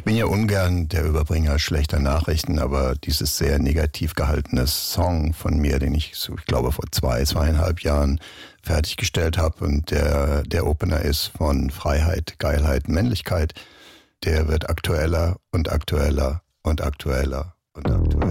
Ich bin ja ungern der Überbringer schlechter Nachrichten, aber dieses sehr negativ gehaltene Song von mir, den ich glaube vor 2,5 Jahren fertiggestellt habe und der Opener ist von Freiheit, Geilheit, Männlichkeit, der wird aktueller und aktueller und aktueller und aktueller.